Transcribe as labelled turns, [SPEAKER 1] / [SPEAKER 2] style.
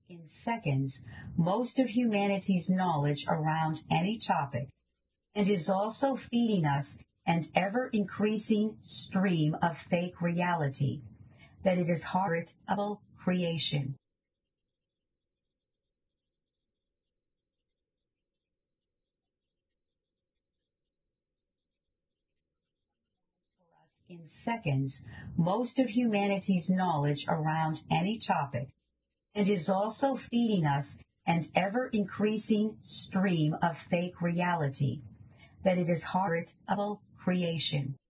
[SPEAKER 1] In seconds most of humanity's knowledge around any topic, and is also feeding us an ever-increasing stream of fake reality, that it is horrible creation. In seconds most of humanity's knowledge around any topic, and is also feeding us an ever-increasing stream of fake reality, that it is horrible creation.